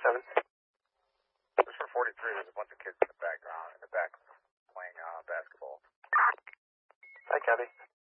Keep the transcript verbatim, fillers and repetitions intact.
seven. Just for forty-three, there's a bunch of kids in the background, in the back, playing uh, basketball. Hi, Kathy.